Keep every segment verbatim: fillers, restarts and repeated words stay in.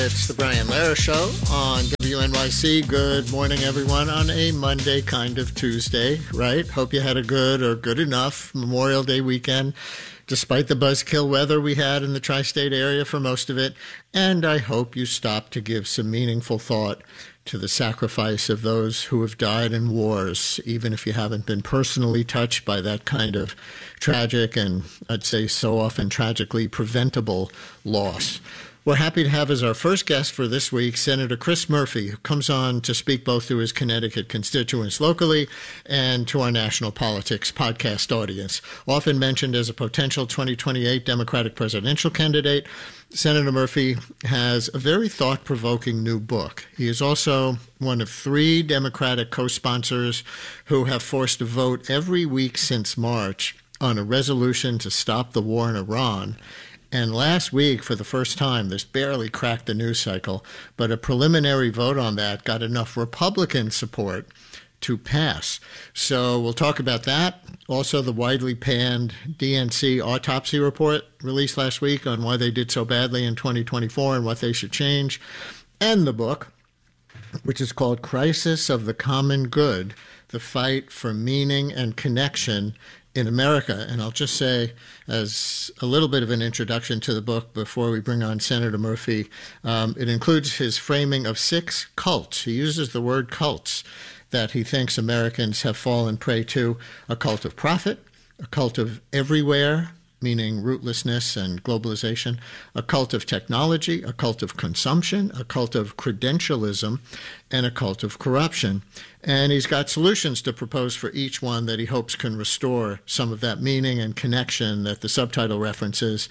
It's the Brian Lehrer Show on W N Y C. Good morning, everyone, on a Monday, kind of Tuesday, right? Hope you had a good or good enough Memorial Day weekend, despite the buzzkill weather we had in the tri-state area for most of it. And I hope you stopped to give some meaningful thought to the sacrifice of those who have died in wars, even if you haven't been personally touched by that kind of tragic and, I'd say, so often tragically preventable loss. We're happy to have as our first guest for this week Senator Chris Murphy, who comes on to speak both to his Connecticut constituents locally and to our national politics podcast audience. Often mentioned as a potential twenty twenty-eight Democratic presidential candidate, Senator Murphy has a very thought-provoking new book. He is also one of three Democratic co-sponsors who have forced a vote every week since March on a resolution to stop the war in Iran. And last week, for the first time, this barely cracked the news cycle, but a preliminary vote on that got enough Republican support to pass. So we'll talk about that. Also, the widely panned D N C autopsy report released last week on why they did so badly in twenty twenty-four and what they should change. And the book, which is called Crisis of the Common Good, The Fight for Meaning and Connection in America. And I'll just say, as a little bit of an introduction to the book before we bring on Senator Murphy, um, it includes his framing of six cults. He uses the word cults that he thinks Americans have fallen prey to: a cult of profit, a cult of everywhere, meaning rootlessness and globalization, a cult of technology, a cult of consumption, a cult of credentialism, and a cult of corruption. And he's got solutions to propose for each one that he hopes can restore some of that meaning and connection that the subtitle references,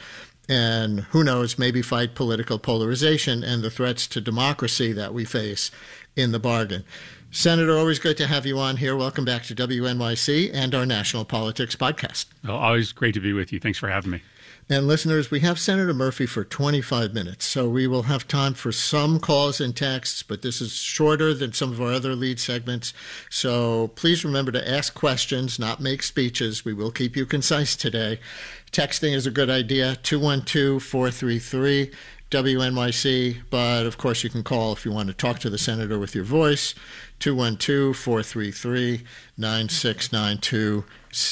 and who knows, maybe fight political polarization and the threats to democracy that we face in the bargain. Senator, always good to have you on here. Welcome back to W N Y C and our National Politics Podcast. Well, always great to be with you. Thanks for having me. And listeners, we have Senator Murphy for twenty-five minutes, so we will have time for some calls and texts, but this is shorter than some of our other lead segments. So please remember to ask questions, not make speeches. We will keep you concise today. Texting is a good idea, two one two, four three three, W N Y C, but of course you can call if you want to talk to the senator with your voice, two one two, four three three, nine six nine two,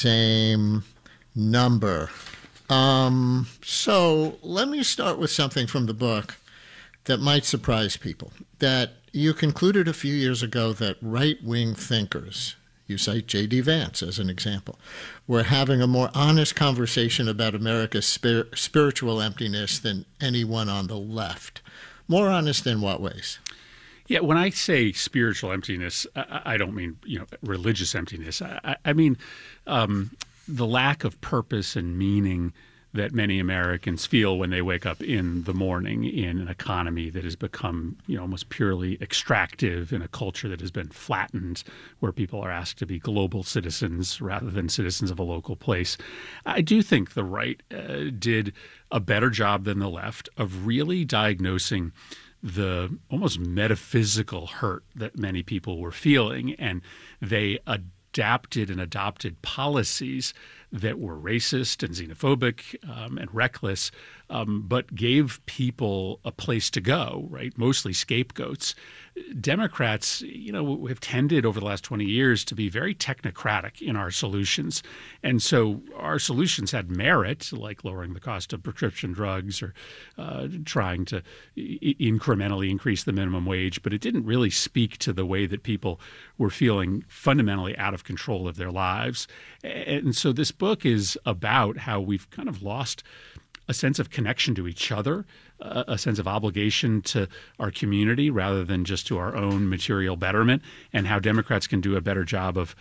same number. Um, so let me start with something from the book that might surprise people, that you concluded a few years ago that right-wing thinkers, you cite J D Vance as an example, were having a more honest conversation about America's spir- spiritual emptiness than anyone on the left. More honest in what ways? Yeah, when I say spiritual emptiness, I, I don't mean, you know, religious emptiness. I, I mean um, the lack of purpose and meaning that many Americans feel when they wake up in the morning in an economy that has become, you know, almost purely extractive, in a culture that has been flattened, where people are asked to be global citizens rather than citizens of a local place. I do think the right uh, did a better job than the left of really diagnosing the almost metaphysical hurt that many people were feeling, and they adapted and adopted policies that were racist and xenophobic um, and reckless, um, but gave people a place to go, right? Mostly scapegoats. Democrats, you know, have tended over the last twenty years to be very technocratic in our solutions. And so our solutions had merit, like lowering the cost of prescription drugs or uh, trying to I- incrementally increase the minimum wage, but it didn't really speak to the way that people were feeling fundamentally out of control of their lives. And so this book is about how we've kind of lost a sense of connection to each other, uh, a sense of obligation to our community rather than just to our own material betterment, and how Democrats can do a better job of,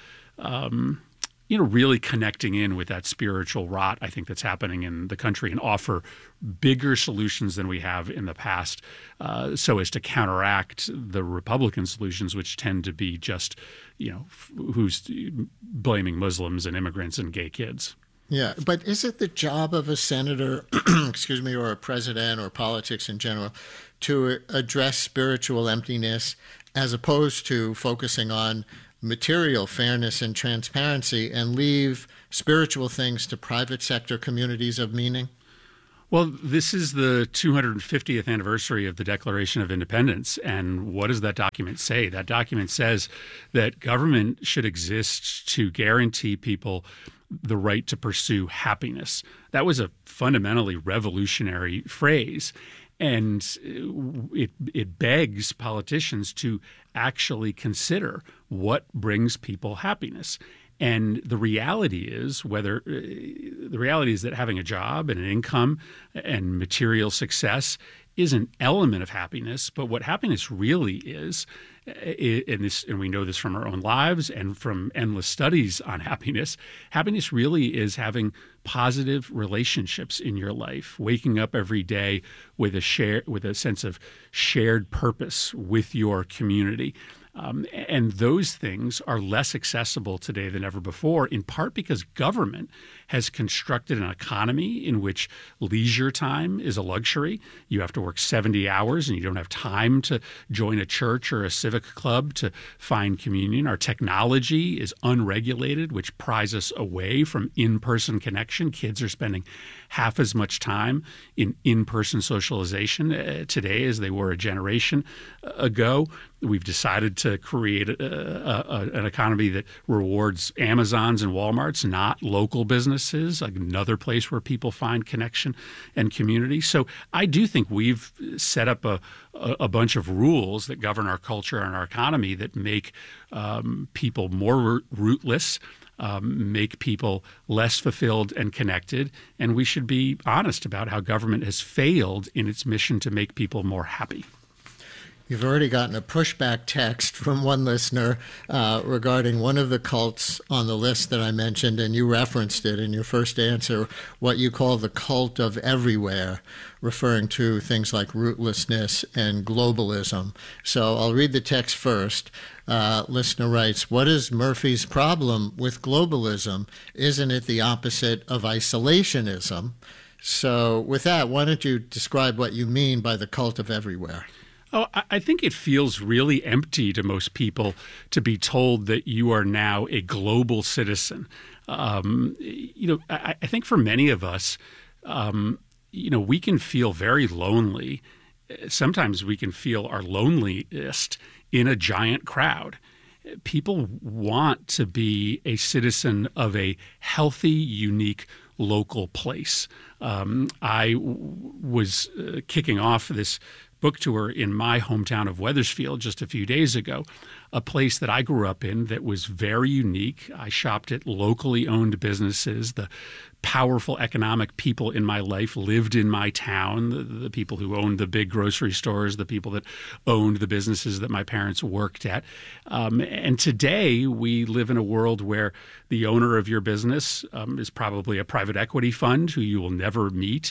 um, you know, really connecting in with that spiritual rot, I think, that's happening in the country, and offer bigger solutions than we have in the past, uh, so as to counteract the Republican solutions, which tend to be just, you know, f- who's blaming Muslims and immigrants and gay kids. Yeah, but is it the job of a senator, excuse me, or a president or politics in general to address spiritual emptiness as opposed to focusing on material fairness and transparency and leave spiritual things to private sector communities of meaning? Well, this is the two hundred fiftieth anniversary of the Declaration of Independence. And what does that document say? That document says that government should exist to guarantee people the right to pursue happiness. That was a fundamentally revolutionary phrase. And it it begs politicians to actually consider what brings people happiness. And the reality is whether uh, the reality is that having a job and an income and material success is an element of happiness. But what happiness really is, and this, and we know this from our own lives and from endless studies on happiness, happiness really is having positive relationships in your life, waking up every day with a share, with a sense of shared purpose with your community. Um, and those things are less accessible today than ever before, in part because government has constructed an economy in which leisure time is a luxury. You have to work seventy hours and you don't have time to join a church or a civic club to find communion. Our technology is unregulated, which pries us away from in-person connection. Kids are spending half as much time in in-person socialization uh, today as they were a generation ago. We've decided to create a, a, a, an economy that rewards Amazons and Walmarts, not local businesses, like another place where people find connection and community. So I do think we've set up a, a, a bunch of rules that govern our culture and our economy that make um, people more rootless, um, make people less fulfilled and connected. And we should be honest about how government has failed in its mission to make people more happy. You've already gotten a pushback text from one listener uh, regarding one of the cults on the list that I mentioned, and you referenced it in your first answer, what you call the cult of everywhere, referring to things like rootlessness and globalism. So I'll read the text first. Uh, listener writes, what is Murphy's problem with globalism? Isn't it the opposite of isolationism? So with that, why don't you describe what you mean by the cult of everywhere? Oh, I think it feels really empty to most people to be told that you are now a global citizen. Um, you know, I, I think for many of us, um, you know, we can feel very lonely. Sometimes we can feel our loneliest in a giant crowd. People want to be a citizen of a healthy, unique local place. Um, I w- was uh, kicking off this book tour in my hometown of Wethersfield just a few days ago, a place that I grew up in that was very unique. I shopped at locally owned businesses. The powerful economic people in my life lived in my town, the, the people who owned the big grocery stores, the people that owned the businesses that my parents worked at. Um, and today we live in a world where the owner of your business um, is probably a private equity fund who you will never meet.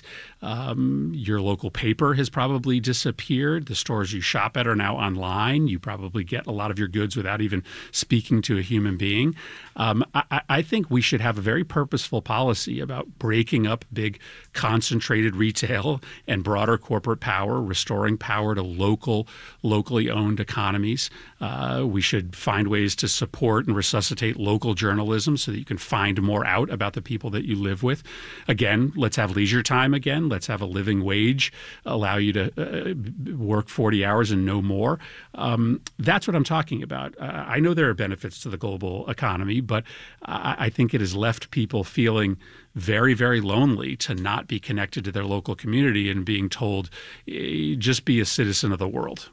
Um, your local paper has probably disappeared. The stores you shop at are now online. You probably get a lot of your goods without even speaking to a human being. Um, I, I think we should have a very purposeful policy about breaking up big concentrated retail and broader corporate power, restoring power to local, locally owned economies. Uh, we should find ways to support and resuscitate local journalism so that you can find more out about the people that you live with. Again, let's have leisure time again. Let's have a living wage, allow you to uh, work forty hours and no more. Um, that's what I'm talking about. Uh, I know there are benefits to the global economy, but I, I think it has left people feeling very, very lonely to not be connected to their local community and being told, eh, just be a citizen of the world.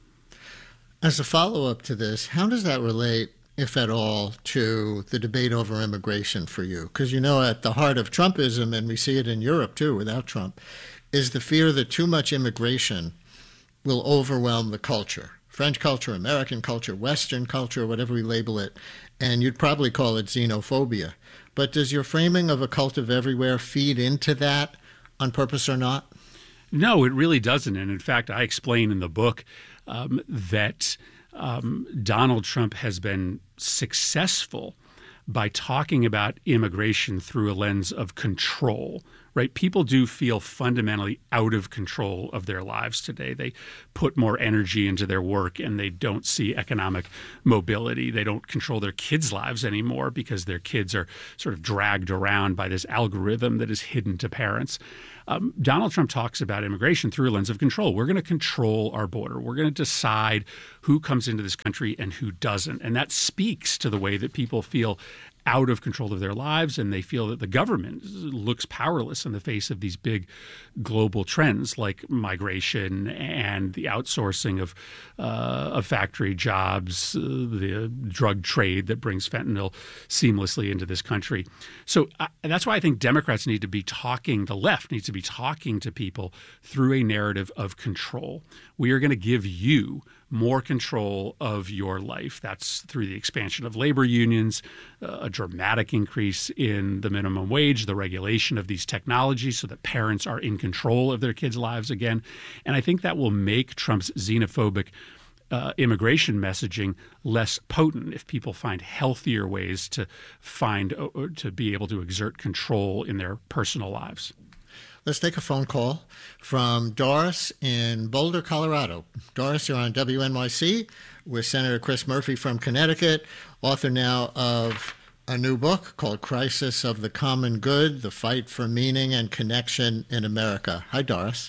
As a follow-up to this, how does that relate, if at all, to the debate over immigration for you? Because, you know, at the heart of Trumpism, and we see it in Europe too without Trump, is the fear that too much immigration will overwhelm the culture. French culture, American culture, Western culture, whatever we label it, and you'd probably call it xenophobia. But does your framing of a cult of everywhere feed into that on purpose or not? No, it really doesn't. And in fact, I explain in the book um, that um, Donald Trump has been successful by talking about immigration through a lens of control, right? People do feel fundamentally out of control of their lives today. They put more energy into their work and they don't see economic mobility. They don't control their kids' lives anymore because their kids are sort of dragged around by this algorithm that is hidden to parents. Um, Donald Trump talks about immigration through a lens of control. We're going to control our border. We're going to decide who comes into this country and who doesn't. And that speaks to the way that people feel out of control of their lives, and they feel that the government looks powerless in the face of these big global trends like migration and the outsourcing of uh, of factory jobs, uh, the drug trade that brings fentanyl seamlessly into this country. So uh, that's why I think Democrats need to be talking, the left needs to be talking to people through a narrative of control. We are going to give you more control of your life. That's through the expansion of labor unions, uh, a dramatic increase in the minimum wage, the regulation of these technologies so that parents are in control of their kids' lives again. And I think that will make Trump's xenophobic uh, immigration messaging less potent if people find healthier ways to find uh, to be able to exert control in their personal lives. Let's take a phone call from Doris in Boulder, Colorado. Doris, you're on W N Y C with Senator Chris Murphy from Connecticut, author now of a new book called Crisis of the Common Good, The Fight for Meaning and Connection in America. Hi, Doris.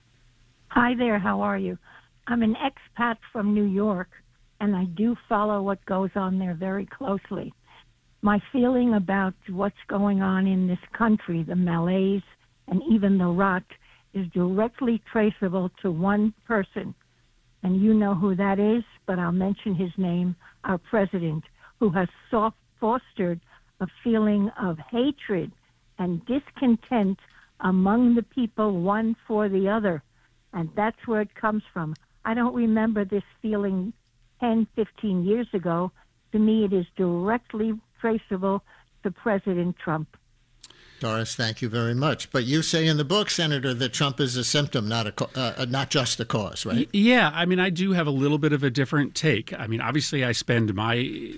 Hi there. How are you? I'm an expat from New York, and I do follow what goes on there very closely. My feeling about what's going on in this country, the malaise, and even the rot, is directly traceable to one person. And you know who that is, but I'll mention his name, our president, who has soft fostered a feeling of hatred and discontent among the people, one for the other. And that's where it comes from. I don't remember this feeling ten, fifteen years ago. To me, it is directly traceable to President Trump. Doris, thank you very much. But you say in the book, Senator, that Trump is a symptom, not a uh, not just a cause, right? Yeah, I mean, I do have a little bit of a different take. I mean, obviously, I spend my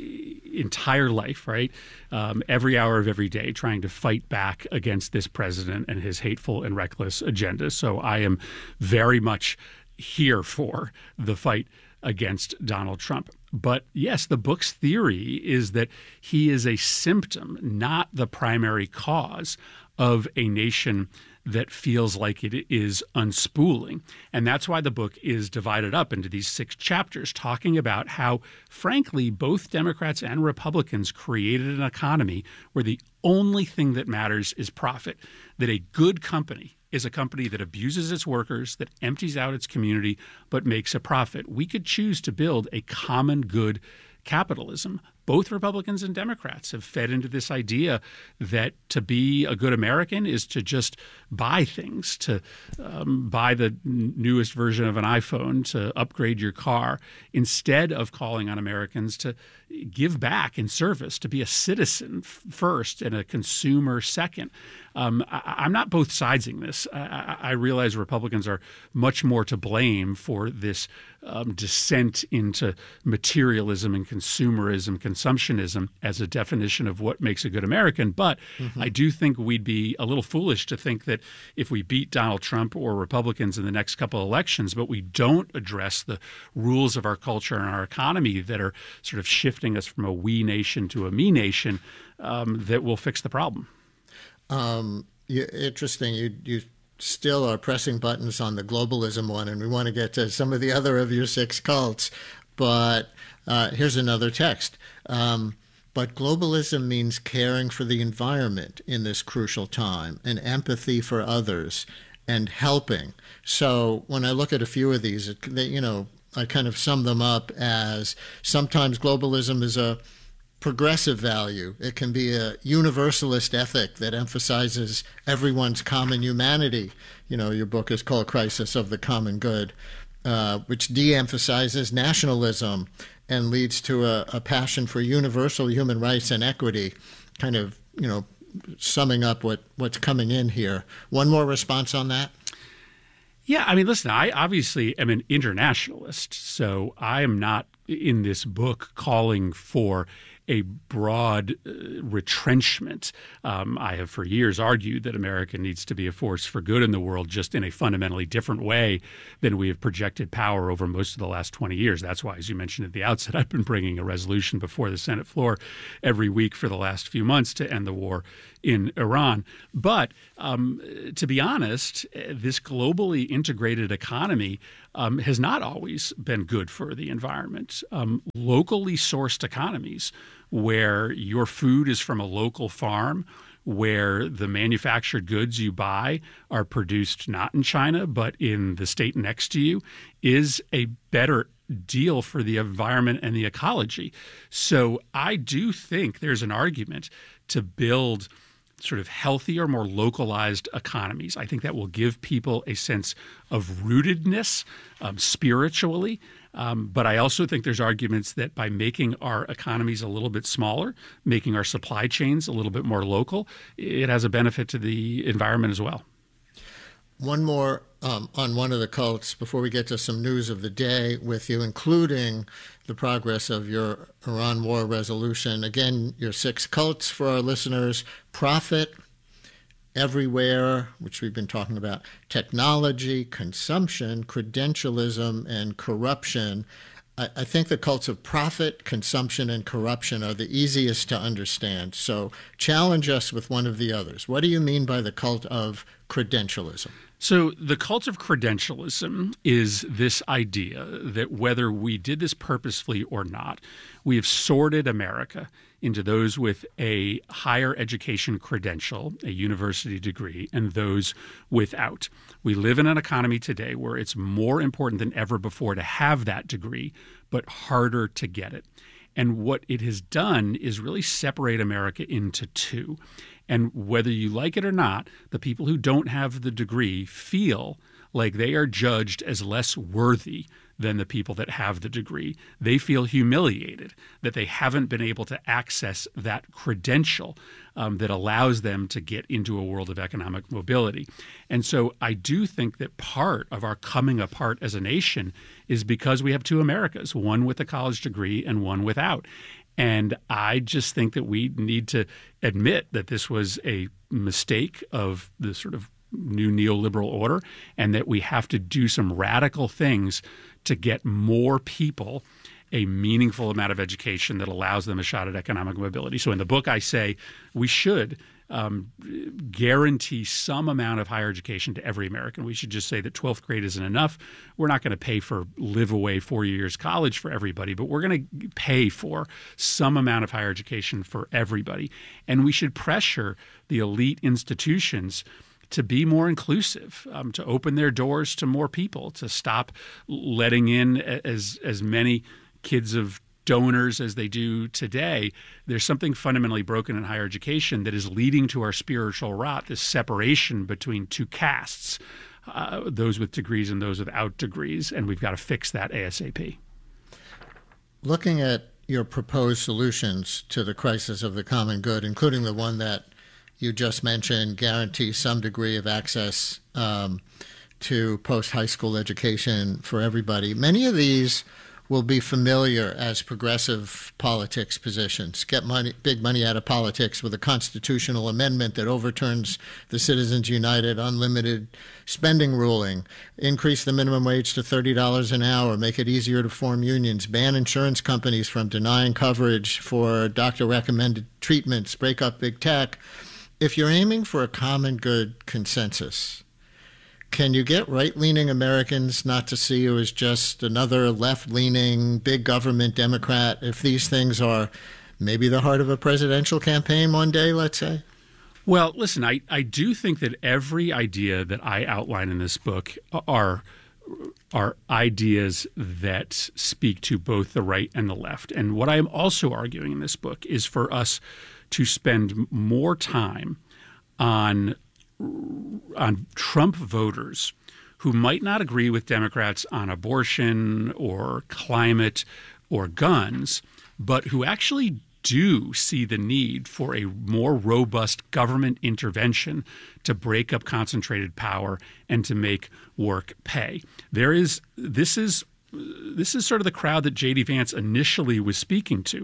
entire life, right, um, every hour of every day trying to fight back against this president and his hateful and reckless agenda. So I am very much here for the fight against Donald Trump. But yes, the book's theory is that he is a symptom, not the primary cause of a nation that feels like it is unspooling. And that's why the book is divided up into these six chapters, talking about how, frankly, both Democrats and Republicans created an economy where the only thing that matters is profit, that a good company is a company that abuses its workers, that empties out its community, but makes a profit. We could choose to build a common good capitalism. Both Republicans and Democrats have fed into this idea that to be a good American is to just buy things, to um, buy the newest version of an iPhone, to upgrade your car, instead of calling on Americans to give back in service, to be a citizen first and a consumer second. Um, I, I'm not both sidesing this. I, I realize Republicans are much more to blame for this um, descent into materialism and consumerism, consumptionism as a definition of what makes a good American. But mm-hmm. I do think we'd be a little foolish to think that if we beat Donald Trump or Republicans in the next couple of elections, but we don't address the rules of our culture and our economy that are sort of shifting us from a we nation to a me nation, um, that will fix the problem. Um, you, interesting. You, you still are pressing buttons on the globalism one, and we want to get to some of the other of your six cults. But uh, here's another text. Um, but globalism means caring for the environment in this crucial time, and empathy for others, and helping. So when I look at a few of these, it, they, you know, I kind of sum them up as sometimes globalism is a progressive value. It can be a universalist ethic that emphasizes everyone's common humanity. You know, your book is called Crisis of the Common Good, uh, which de-emphasizes nationalism and leads to a, a passion for universal human rights and equity, kind of, you know, summing up what, what's coming in here. One more response on that? Yeah, I mean, listen, I obviously am an internationalist, so I am not in this book calling for a broad uh, retrenchment. Um, I have for years argued that America needs to be a force for good in the world, just in a fundamentally different way than we have projected power over most of the last twenty years. That's why, as you mentioned at the outset, I've been bringing a resolution before the Senate floor every week for the last few months to end the war in Iran. But um, to be honest, this globally integrated economy um, has not always been good for the environment. Um, locally sourced economies where your food is from a local farm, where the manufactured goods you buy are produced not in China but in the state next to you, is a better deal for the environment and the ecology. So I do think there's an argument to build sort of healthier, more localized economies. I think that will give people a sense of rootedness um, spiritually. Um, but I also think there's arguments that by making our economies a little bit smaller, making our supply chains a little bit more local, it has a benefit to the environment as well. One more um, on one of the cults before we get to some news of the day with you, including the progress of your Iran war resolution. Again, your six cults for our listeners: profit, everywhere, which we've been talking about, technology, consumption, credentialism, and corruption. I, I think the cults of profit, consumption, and corruption are the easiest to understand. So challenge us with one of the others. What do you mean by the cult of credentialism? So the cult of credentialism is this idea that whether we did this purposefully or not, we have sorted America into those with a higher education credential, a university degree, and those without. We live in an economy today where it's more important than ever before to have that degree, but harder to get it. And what it has done is really separate America into two. And whether you like it or not, the people who don't have the degree feel like they are judged as less worthy than the people that have the degree. They feel humiliated that they haven't been able to access that credential um, that allows them to get into a world of economic mobility. And so I do think that part of our coming apart as a nation is because we have two Americas, one with a college degree and one without. And I just think that we need to admit that this was a mistake of the sort of new neoliberal order, and that we have to do some radical things to get more people a meaningful amount of education that allows them a shot at economic mobility. So in the book, I say we should um, guarantee some amount of higher education to every American. We should just say that twelfth grade isn't enough. We're not going to pay for live-away four years college for everybody, but we're going to pay for some amount of higher education for everybody. And we should pressure the elite institutions to be more inclusive, um, to open their doors to more people, to stop letting in as as many kids of donors as they do today. There's something fundamentally broken in higher education that is leading to our spiritual rot, this separation between two castes, uh, those with degrees and those without degrees, and we've got to fix that ASAP. Looking at your proposed solutions to the crisis of the common good, including the one that you just mentioned, guarantee some degree of access um, to post-high school education for everybody. Many of these will be familiar as progressive politics positions. Get money, big money out of politics with a constitutional amendment that overturns the Citizens United unlimited spending ruling, increase the minimum wage to thirty dollars an hour, make it easier to form unions, ban insurance companies from denying coverage for doctor-recommended treatments, break up big tech. If you're aiming for a common good consensus, can you get right-leaning Americans not to see you as just another left-leaning, big government Democrat if these things are maybe the heart of a presidential campaign one day, let's say? Well, listen, I, I do think that every idea that I outline in this book are are ideas that speak to both the right and the left. And what I am also arguing in this book is for us to spend more time on on Trump voters who might not agree with Democrats on abortion or climate or guns, but who actually do see the need for a more robust government intervention to break up concentrated power and to make work pay. There is this is this is sort of the crowd that J D Vance initially was speaking to.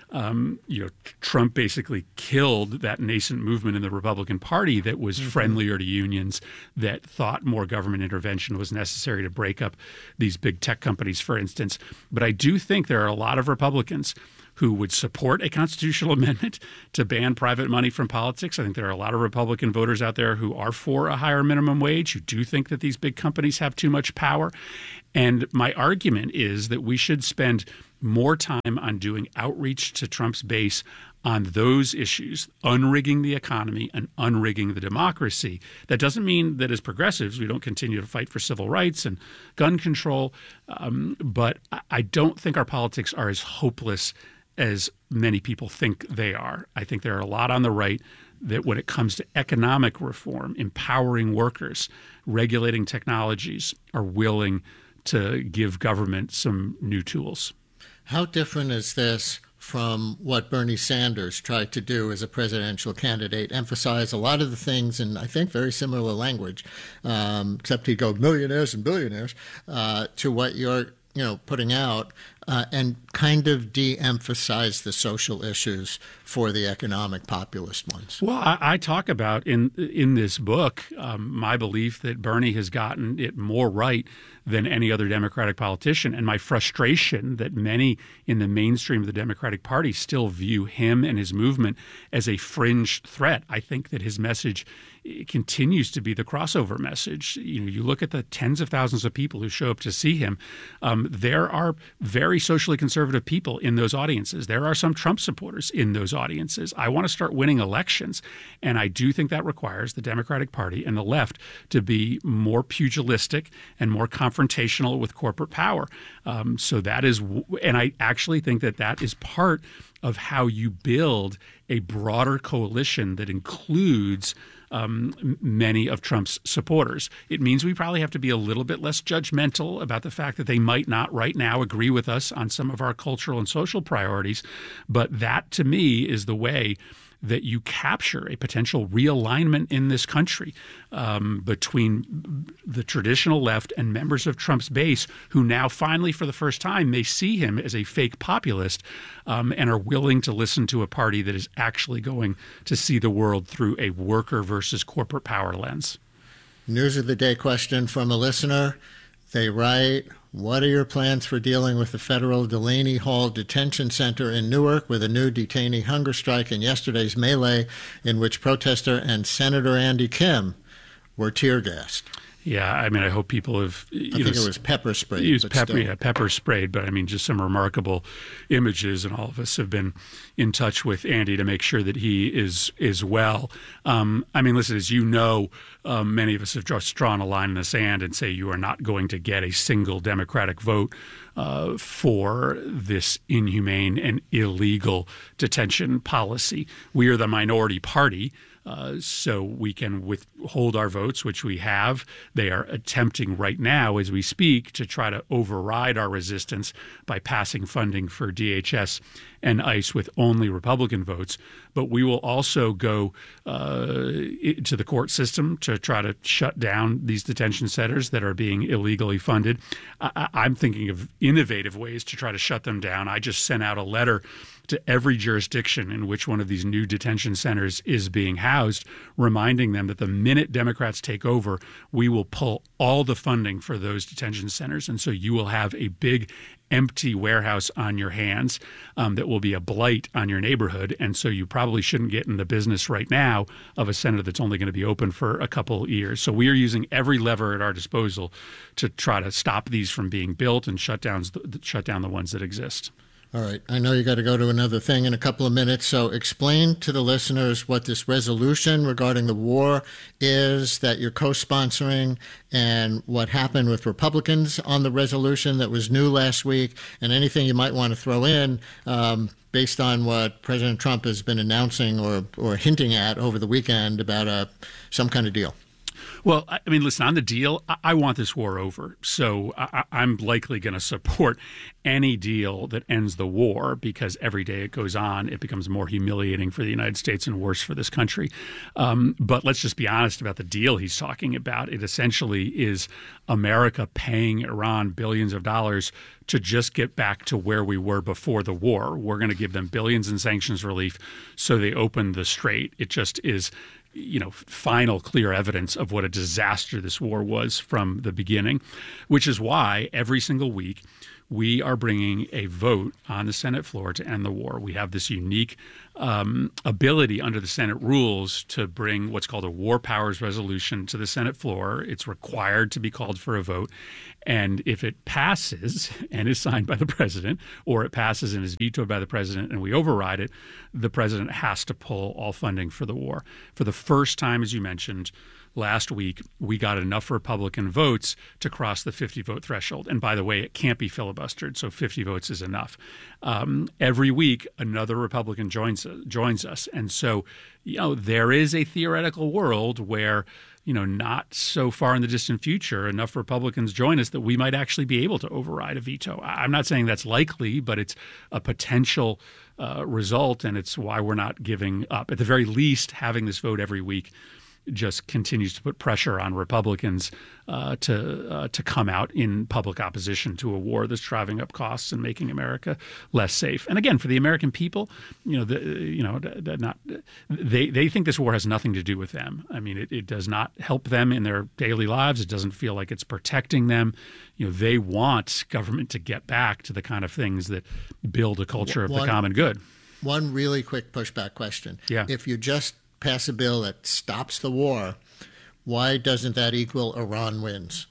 um, you know, Trump basically killed that nascent movement in the Republican Party that was mm-hmm. friendlier to unions, that thought more government intervention was necessary to break up these big tech companies, for instance. But I do think there are a lot of Republicans who would support a constitutional amendment to ban private money from politics. I think there are a lot of Republican voters out there who are for a higher minimum wage, who do think that these big companies have too much power. And my argument is that we should spend more time on doing outreach to Trump's base on those issues, unrigging the economy and unrigging the democracy. That doesn't mean that as progressives we don't continue to fight for civil rights and gun control, um, but I don't think our politics are as hopeless as many people think they are. I think there are a lot on the right that when it comes to economic reform, empowering workers, regulating technologies, are willing to give government some new tools. How different is this from what Bernie Sanders tried to do as a presidential candidate, emphasize a lot of the things in, I think, very similar language, um, except he'd go millionaires and billionaires, uh, to what you're you know, putting out, uh, and kind of de-emphasize the social issues for the economic populist ones? Well, I, I talk about in in this book um, my belief that Bernie has gotten it more right than any other Democratic politician, and my frustration that many in the mainstream of the Democratic Party still view him and his movement as a fringe threat. I think that his message continues to be the crossover message. You know, you look at the tens of thousands of people who show up to see him. Um, there are very socially conservative people in those audiences. There are some Trump supporters in those audiences. I want to start winning elections, and I do think that requires the Democratic Party and the left to be more pugilistic and more confrontational with corporate power. Um, so that is, and I actually think that that is part of how you build a broader coalition that includes um, many of Trump's supporters. It means we probably have to be a little bit less judgmental about the fact that they might not right now agree with us on some of our cultural and social priorities. But that, to me, is the way that you capture a potential realignment in this country um, between the traditional left and members of Trump's base who now finally, for the first time, may see him as a fake populist um, and are willing to listen to a party that is actually going to see the world through a worker versus corporate power lens. News of the day question from a listener. They write, what are your plans for dealing with the federal Delaney Hall Detention Center in Newark with a new detainee hunger strike and yesterday's melee in which protester and Senator Andy Kim were tear-gassed? Yeah, I mean, I hope people have. I think know, it was pepper sprayed. It was pepper, yeah, pepper sprayed, but I mean, just some remarkable images, and all of us have been in touch with Andy to make sure that he is is well. Um, I mean, listen, as you know, um, many of us have just drawn a line in the sand and say you are not going to get a single Democratic vote uh, for this inhumane and illegal detention policy. We are the minority party. Uh, so we can withhold our votes, which we have. They are attempting right now, as we speak, to try to override our resistance by passing funding for D H S and ICE with only Republican votes. But we will also go uh, to the court system to try to shut down these detention centers that are being illegally funded. I- I'm thinking of innovative ways to try to shut them down. I just sent out a letter to every jurisdiction in which one of these new detention centers is being housed, reminding them that the minute Democrats take over, we will pull all the funding for those detention centers. And so you will have a big empty warehouse on your hands um, that will be a blight on your neighborhood. And so you probably shouldn't get in the business right now of a center that's only going to be open for a couple years. So we are using every lever at our disposal to try to stop these from being built and shut down, shut down the ones that exist. All right. I know you got to go to another thing in a couple of minutes, so explain to the listeners what this resolution regarding the war is that you're co-sponsoring and what happened with Republicans on the resolution that was new last week, and anything you might want to throw in um, based on what President Trump has been announcing or, or hinting at over the weekend about a, some kind of deal. Well, I mean, listen, on the deal, I, I want this war over. So I, I'm likely going to support any deal that ends the war, because every day it goes on, it becomes more humiliating for the United States and worse for this country. Um, but let's just be honest about the deal he's talking about. It essentially is America paying Iran billions of dollars to just get back to where we were before the war. We're going to give them billions in sanctions relief so they open the strait. It just is, you know, final clear evidence of what a disaster this war was from the beginning, which is why every single week we are bringing a vote on the Senate floor to end the war. We have this unique um, ability under the Senate rules to bring what's called a war powers resolution to the Senate floor. It's required to be called for a vote. And if it passes and is signed by the president, or it passes and is vetoed by the president and we override it, the president has to pull all funding for the war. For the first time, as you mentioned, last week, we got enough Republican votes to cross the fifty-vote threshold. And by the way, it can't be filibustered, so fifty votes is enough. Um, every week, another Republican joins joins us. And so, you know, there is a theoretical world where, you know, not so far in the distant future, enough Republicans join us that we might actually be able to override a veto. I'm not saying that's likely, but it's a potential uh, result, and it's why we're not giving up. At the very least, having this vote every week just continues to put pressure on Republicans uh, to uh, to come out in public opposition to a war that's driving up costs and making America less safe. And again, for the American people, you know, the, you know, not they they think this war has nothing to do with them. I mean, it, it does not help them in their daily lives. It doesn't feel like it's protecting them. You know, they want government to get back to the kind of things that build a culture of one, the common good. One really quick pushback question. Yeah. If you just pass a bill that stops the war, why doesn't that equal Iran wins?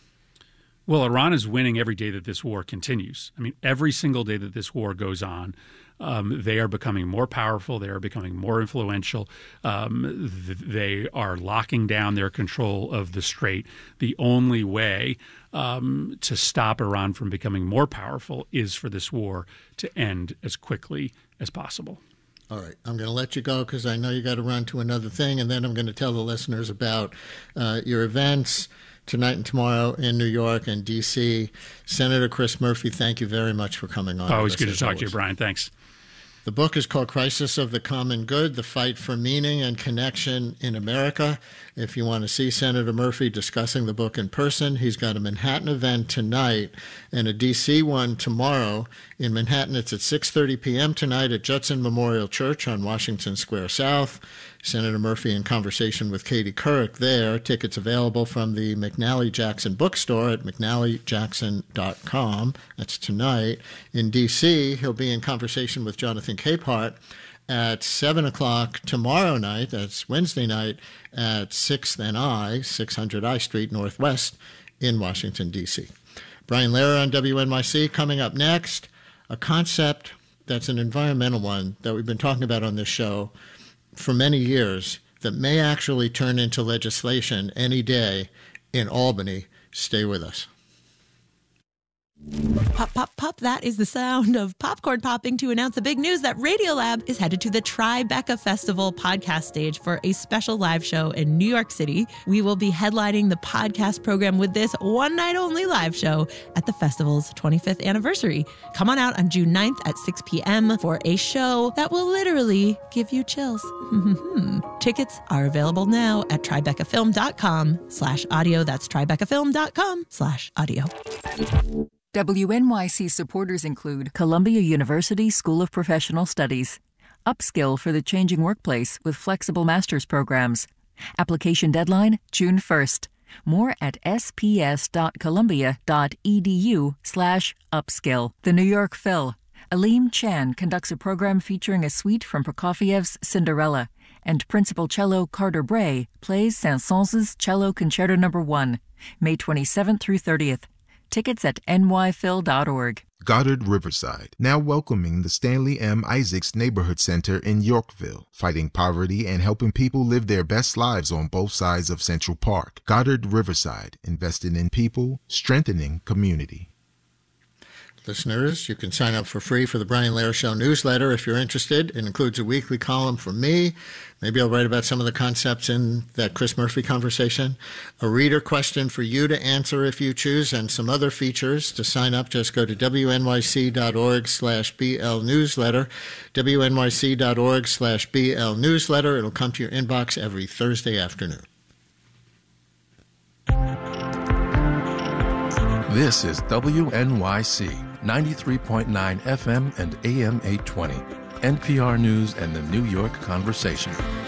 Well, Iran is winning every day that this war continues. I mean, every single day that this war goes on, um, they are becoming more powerful. They are becoming more influential. Um, th- they are locking down their control of the strait. The only way um, to stop Iran from becoming more powerful is for this war to end as quickly as possible. All right. I'm going to let you go because I know you got to run to another thing, and then I'm going to tell the listeners about uh, your events tonight and tomorrow in New York and D C. Senator Chris Murphy, thank you very much for coming on. Always good to talk to you, Brian. Thanks. The book is called Crisis of the Common Good, The Fight for Meaning and Connection in America. If you want to see Senator Murphy discussing the book in person, he's got a Manhattan event tonight and a D C one tomorrow. In Manhattan, it's at six thirty p.m. tonight at Judson Memorial Church on Washington Square South. Senator Murphy in conversation with Katie Couric there. Tickets available from the McNally Jackson bookstore at mcnally jackson dot com. That's tonight. In D C, he'll be in conversation with Jonathan Capehart at seven o'clock tomorrow night. That's Wednesday night at sixth and I, six hundred I Street Northwest in Washington, D C. Brian Lehrer on W N Y C. Coming up next, a concept that's an environmental one that we've been talking about on this show for many years that may actually turn into legislation any day in Albany. Stay with us. Pop, pop, pop. That is the sound of popcorn popping to announce the big news that Radiolab is headed to the Tribeca Festival podcast stage for a special live show in New York City. We will be headlining the podcast program with this one night only live show at the festival's twenty-fifth anniversary. Come on out on June ninth at six p.m. for a show that will literally give you chills. Tickets are available now at tribecafilm.com slash audio. That's tribecafilm.com slash audio. W N Y C supporters include Columbia University School of Professional Studies. Upskill for the changing workplace with flexible master's programs. Application deadline, June first. More at sps.columbia.edu slash upskill. The New York Phil. Aleem Chan conducts a program featuring a suite from Prokofiev's Cinderella, and Principal Cello Carter Bray plays Saint-Saëns' Cello Concerto Number one, May twenty-seventh through thirtieth. Tickets at n y phil dot org. Goddard Riverside, now welcoming the Stanley M. Isaacs Neighborhood Center in Yorkville, fighting poverty and helping people live their best lives on both sides of Central Park. Goddard Riverside, invested in people, strengthening community. listeners, you can sign up for free for the Brian Lehrer Show newsletter if you're interested. It includes a weekly column from me. Maybe I'll write about some of the concepts in that Chris Murphy conversation. A reader question for you to answer if you choose, and some other features. To sign up, just go to wnyc.org slash BL newsletter. wnyc.org slash BL newsletter. It'll come to your inbox every Thursday afternoon. This is W N Y C, ninety-three point nine F M and A M eight twenty. N P R News and the New York Conversation.